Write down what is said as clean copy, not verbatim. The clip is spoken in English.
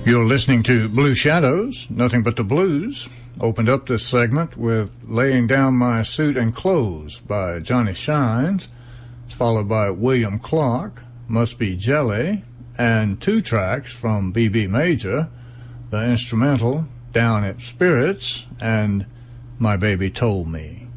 You're listening to Blue Shadows, Nothing But the Blues. Opened up this segment with Laying Down My Suit and Clothes by Johnny Shines. It's followed by William Clark, Must Be Jelly, and two tracks from B.B. Major, the instrumental Down at Spirits and My Baby Told Me.